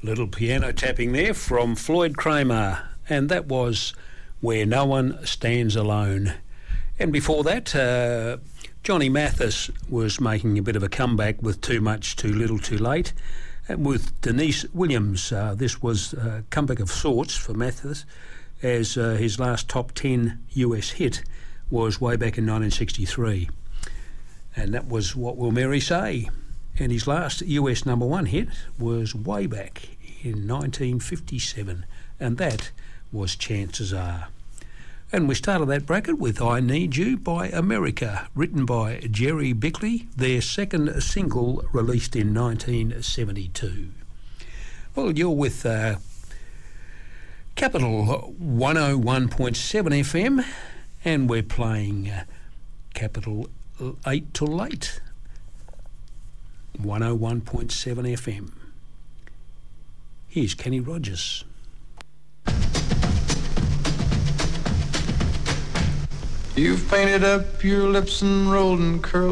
Little piano tapping there from Floyd Kramer, and that was Where No One Stands Alone. And before that, Johnny Mathis was making a bit of a comeback with Too Much, Too Little, Too Late. And with Denise Williams, this was a comeback of sorts for Mathis, as his last top 10 US hit was way back in 1963. And that was What Will Mary Say? And his last US number one hit was way back in 1957, and that was Chances Are. And we started that bracket with I Need You by America, written by Jerry Bickley, their second single released in 1972. Well, you're with Capital 101.7 FM, and we're playing Capital 8 till late, 101.7 FM. Here's Kenny Rogers. You've painted up your lips and rolled and curled